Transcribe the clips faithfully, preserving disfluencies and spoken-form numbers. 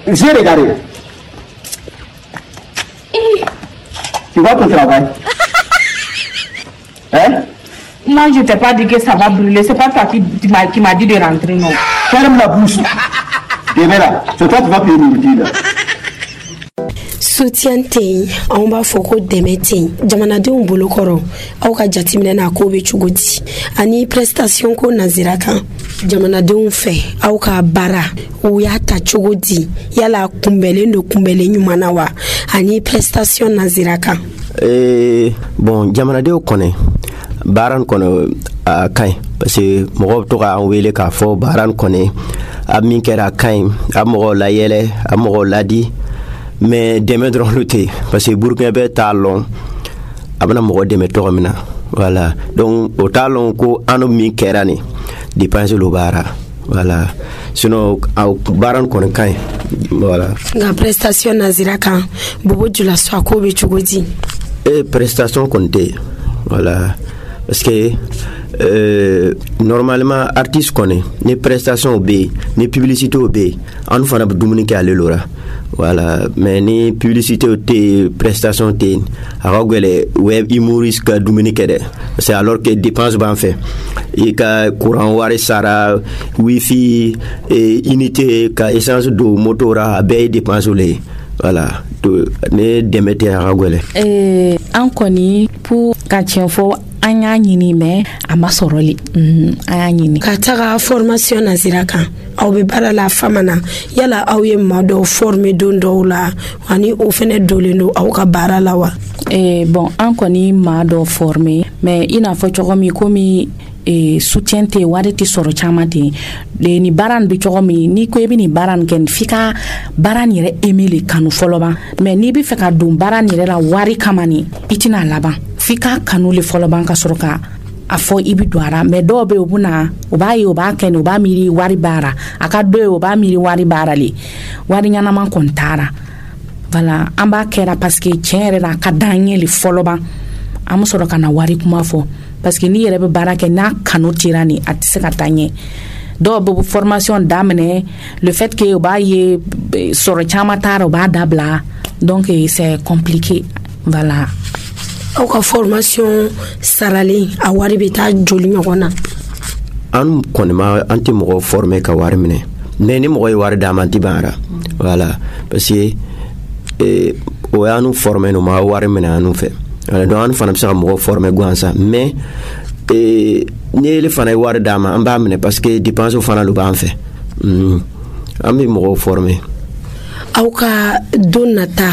J'ai regardé. Tu vois ton travail? Hein? Moi, je t'ai pas dit que ça va brûler. C'est pas toi qui, qui m'a qui m'a dit de rentrer, non. Ferme la bouche. Tu verras. C'est toi qui vas payer nourriture. Soutien te on b'a fɔ ko dɛmɛ te jamanadenw bolo kɔrɔ aw ka jateminɛ na ko bɛ cogo di ani prestation ko nazira kan jamanadenw fɛ aw ka baara o y'a ta cogo di yala kunbɛlen do kunbɛlen ɲuman na wa ani prestation nazira kan eh bon jamanadenw kɔnɛ baara kɔnɔ a kaɲi parce que mɔgɔw to ka wele k'a fɔ baara kɔnɛ a min kɛra a kaɲi a mɔgɔw layɛlɛ a mɔgɔw ladi mais dɛmɛ dɔrɔn lu tɛ parce que burukina bɛ t'a lɔn a bɛna mɔgɔ dɛmɛ tɔgɔ min na voilà donc o t'a lɔn ko an min kɛra nin dépense lo baara voilà sinon aw baara kɔni ka ɲi voilà nka prestation nazira kan bobo jula so a ko bɛ cogo di e prestation kɔni tɛ voilà parce que euh, normalement artiste kɔni ni prestation bɛ yen ni publicité bɛ yen an fana bɛ dumuni kɛ ale lora voilà mais ni publicité te prestation te a ka gɛlɛ web humoriste ka dumuni kɛ dɛ parce que alors que dépense b'an fɛ i ka courant wari sara wifi et unité ka essence do moto ra a bɛɛ ye dépense le ye voilà ne dɛmɛ tɛ a ka gɛlɛ eh an kɔni pour ka tiɲɛ fɔ an y'a ɲini mais a ma sɔrɔli an y'a ɲini ka taga formation nazira kan aw bɛ baara la fama na yala aw ye maa dɔw former don dɔw la ani o fɛnɛ dolen do aw ka baara la wa eh bon an kɔni maa dɔw former mais i n'a fɔ cogo min komi eh soutien te wari ti sɔrɔ caman ten de ni baara bɛ cogo min ni ko i bɛ ni baara kɛ f'i ka baara yɛrɛ aimer le kanu fɔlɔ ban mais n'i bɛ fɛ ka don baara yɛrɛ la wari kama ni i tɛna laban f'i ka kanu le fɔlɔ ban ka sɔrɔ ka a fɔ i bɛ don a la mais dɔw bɛ yen o bɛ na o b'a ye o b'a kɛ o b'a miiri wari baara a ka dɔ ye o b'a miiri wari baara le wari ɲɛnama kɔni taara voilà an b'a kɛra parce que tiɲɛ yɛrɛ la a ka d'an ye le fɔlɔ ban an bɛ sɔrɔ ka na wari kuma fɔ parce que n'i yɛrɛ bɛ baara kɛ n'a kanu tira ni a tɛ se ka taa ɲɛ dɔw bɛ formation daminɛ le fait que o b'a ye sɔrɔ caman taara o b'a dabila donc c'est compliqué voilà aw ka formation sarali a wari bɛ taa joli ɲɔgɔn na an kɔni ma an tɛ mɔgɔ former ka wari minɛ mais ni mɔgɔ ye wari d'a ma an tɛ ban ara voilà parce que eh, o y'an former no ma wari minɛ an fɛ donc an fana bɛ se ka mɔgɔ former gansan mais eh, ni ele fana ye wari d'a ma an b'a minɛ parce que dépense fana lo b'an fɛ mm. an bɛ mɔgɔ former aw ka don nata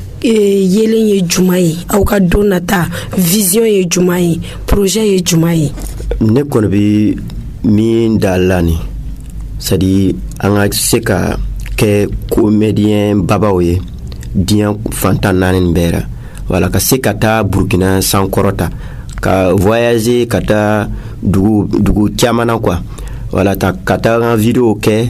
yelen ye juma ye aw ka don nata vision ye juma ye projet ye juma ye ne kɔni bɛ min da la ni c'est à dire an ka se ka kɛ comédien babaw ye diɲɛ fantan naani nin bɛɛ la voilà ka se ka taa Burkina sankɔrɔta ka voyager ka taa dugu dugu caman na quoi voilà ta ka taa an vidéo kɛ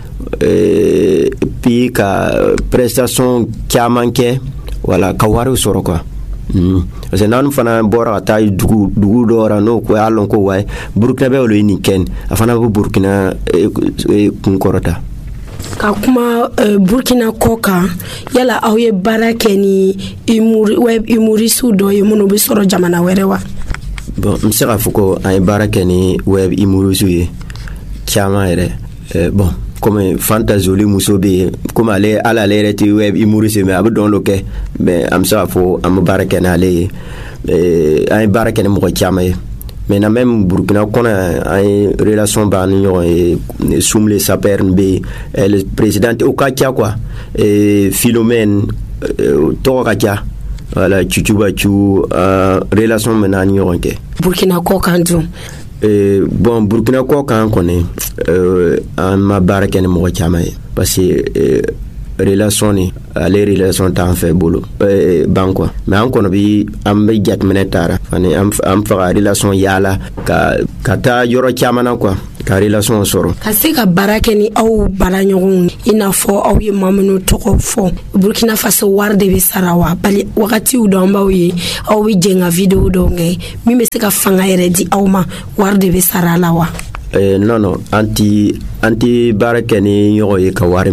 euh, puis ka prestation caman kɛ voilà ka wari sɔrɔ quoi mm. parce que n'an fana bɔra ka taa dugu dugu dɔ ra n'o ko y'a lɔn ko waye Burkina bɛ olu ye nin kɛ a fana bɛ Burkina eh, eh, kun kɔrɔta ka kuma uh, Burkina kɔ kan yala aw ye baara kɛ ni humor web humoriste dɔ ye minnu bɛ sɔrɔ jamana wɛrɛ wa bon n bɛ se k'a fɔ ko an ye baara kɛ ni web humoriste ye caman yɛrɛ eh, bon comme Fanta Zoli muso be comme ale ala ale yɛrɛ tɛ web humoriste mais a bɛ dɔn dɔ kɛ mais an bɛ se k'a fɔ an bɛ baara kɛ n'ale ye eh, an ye baara kɛ ni mɔgɔ caman ye maintenant même Burkina kɔnɔ an ye relation b'an ni ɲɔgɔn ye Soumle Saper be le président o ka ca quoi eh, Philomène tɔgɔ ka ca voilà Chuchuba Chu uh, relation bɛ n'an ni ɲɔgɔn kɛ Burkina kɔ kan dun eh, bon Burkina kɔ kan kɔni euh, an ma baara kɛ ni mɔgɔ caman ye parce que eh, relation ni ale relation t'an fɛ bolo eh, ban quoi mais an kɔnɔ bi an bɛ jateminɛ taara ani an faga relation yaala ka ka taa yɔrɔ caman na quoi ka relation sɔrɔ ka se ka baara kɛ ni aw baara ɲɔgɔnw i n'a fɔ aw ye maa minnu tɔgɔ fɔ Burkina Faso wari de bɛ sara wa bali wagatiw dɔ an b'aw ye aw bɛ jɛ ka vidéo dɔw kɛ min bɛ se ka fanga yɛrɛ di aw ma wari de bɛ sara la wa eh, non non an ti an ti baara kɛ ni ɲɔgɔn ye ka wari minɛ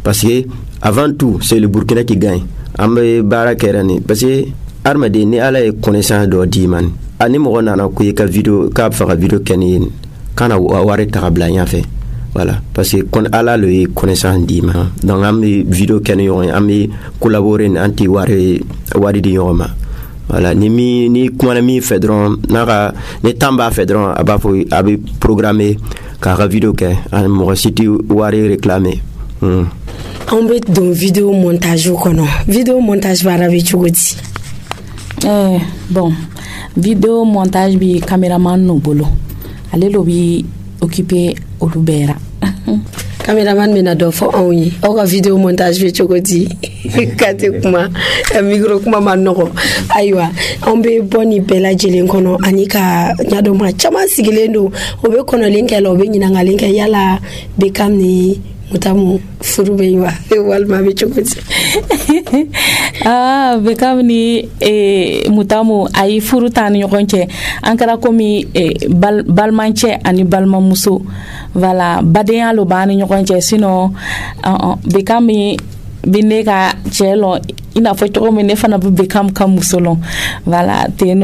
parce que avant tout c'est le Burkina qui gagne ambe bara kerani parce que armade ni ala e connaissance do diman ani mo nana ko ka vidéo ka fa vidéo keni kana ware tabla nya fait voilà parce que kon ala le connaissance diman donc am vidéo keni yo am collaborer anti ware wari di yoma voilà ni mi ni kuma mi fedron naka ni tamba fedron aba fo abi programmer ka vidéo ke an mo siti ware réclamer hmm. On bet don vidéo montage kono vidéo montage bara be chugoti eh bon vidéo montage bi cameraman no bolo ale lo bi occupé olubera cameraman mena do fo onyi o ka vidéo montage be chugoti kate kuma micro kuma manoko aywa on be boni bela jelen kono anika nyado ma chama sigilendo obe kono linke lo be nyina ngalinke yala be kamni mutamu furube wa walma be chukoti ah be kamni e mutamu ay furutan yokonche ankara komi e bal balmanche ani balma muso voilà baden lo bani yokonche sino uh, be kami bineka chelo ina fo to me ne fana be kam kam musolon voilà teno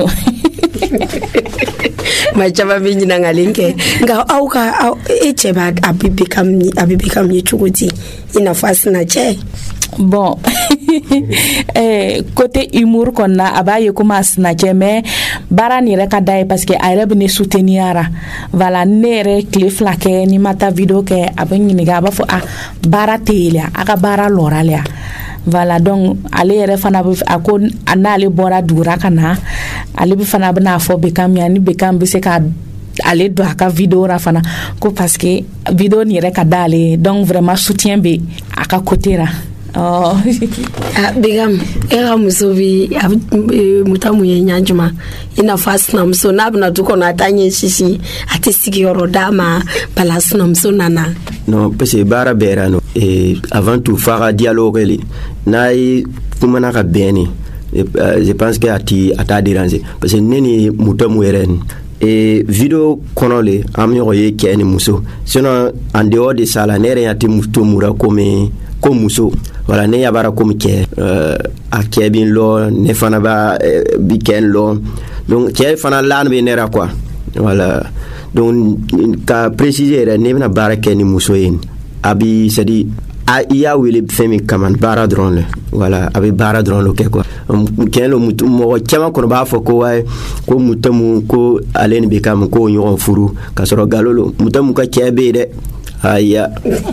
ma chaba binyi na ngalinke nga auka au eche ba abibe kam ni abibe kam ni chukoti ina fasi na che bon eh côté humour qu'on a abaye kuma snatcher mais bara ni reka dai parce que ay rebe ne souteniara voilà nere cliff la ke ni mata video ke abani ni ga ba fo a bara telia aka bara loralia voilà donc ale re fana ako anale bora dura kana ale bi fana bana fo be kam yani be kam bi se ka ale do aka video ra fana ko parce que video ni reka dale donc vraiment soutien be aka côté ra oh ah bigam era musobi mutamu ye nyanjuma ina fast na mso na bna tuko na tanye shishi atisiki yorodama palas na mso nana non parce que bara berano et avant tout faire dialogue li nay kumana ka beni je pense que ati ata déranger parce que neni mutamu eren et vidéo konole am yo ye keni muso sinon en dehors de ça la nere ati mutumura comme comme muso voilà ne yabara comme ke euh a kebin lo ne fana ba bi ken lo donc ke fana lan be nera quoi voilà donc ka préciser ne na barake ni muso yin abi c'est-à-dire a iya wele femi kaman bara drone le voilà abi bara drone lo ke quoi ken lo mutu mo chama ko ba fo ko way ko mutamu ko alen be kam ko nyon furu ka soro galolo mutamu ka kebe de aya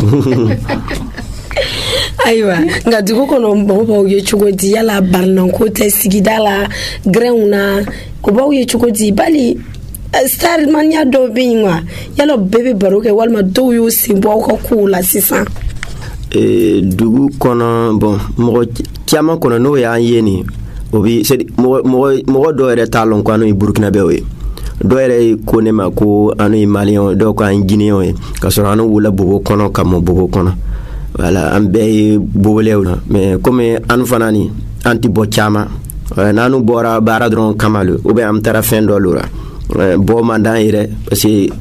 aywa nga duko kono mbo ye chugodi yala barnan ko te sigidala greuna ko bo ye chugodi bali star mania do binwa yalo bebe baroke walma do yo simbo ko kula sisa e dugu kono bon mo tiama kono no ya yeni obi c'est mo mo do ere talon ko anu Burkina Faso do ere ko ne ma ko anu Malion do ko an Guinéen ka so anu wula bobo kono kam bobo kono voilà ambe bobolewna mais comme anu fanani anti bochama nanu bora bara dron kamalu ou bien am tara fin dolura bo mandan ire parce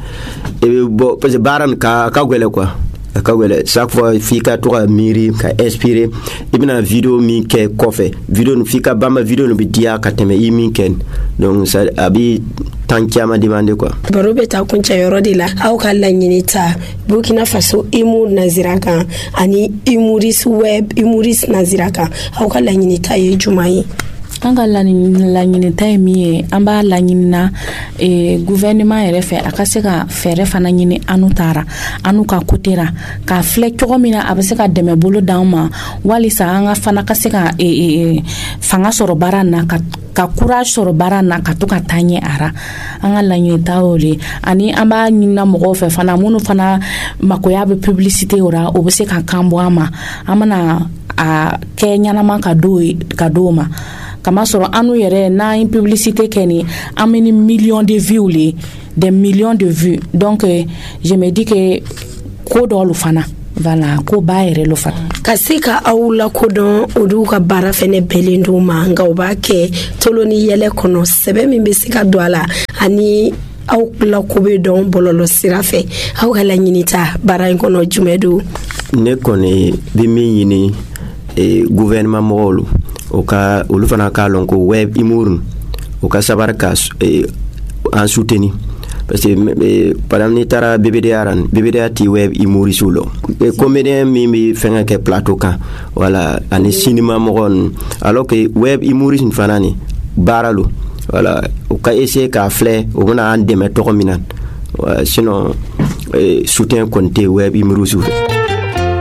que bo parce que baran ka ka gwele quoi ka gwele chaque fois fika to miri ka inspirer ibna vidéo mi ke kofe vidéo nu fika bamba vidéo nu bidia ka teme yimi ken donc ça abi tankiama demande quoi barobe ta kuncha yorodila au kala nyinita Burkina Faso imu naziraka ani imuris web imuris naziraka au kala nyinita ye jumai anga la nyini tay mi amba la nyini na e gouvernement ere fe akase ka fere fana nyini anutara anuka kutera ka flek to mina abase ka deme bolo dama wali sa anga fana kase ka e, e fanga soro barana ka ka courage soro barana ka to ka tanye ara anga la nyini tawoli ani amba nyina mo fe fana munu fana makoya be publicité ora obese ka kambo ama amana a Kenya na man ka do ka doma kama soro anu yere na une publicité keni ameni millions de vues li des millions de vues donc euh, je me dis que ko do lu fana voilà ko bayere lu fana kasika awula ko don oduka bara fene belendo manga obake toloni yele kono sebe mimbe sika douala ani aw la ko be don bololo sirafe aw kala nyinita bara kono jumedu ne kɔni bɛ min ɲini eh, gouvernement mɔgɔw o ka olu fana k'a lɔn ko web humour o ka sabari ka eh, an soutenir parce que eh, par exemple n'i taara B B D A ran B B D A ti web humoriste lɔ eh, comédien min bɛ fɛngɛ kɛ plateau kan voilà ani cinéma mɔgɔ alors que web humoriste fana ni baara lo voilà o ka essayer k'a filɛ o bɛna an dɛmɛ tɔgɔ min na sinon eh, soutien kɔni tɛ web humoriste fɛ.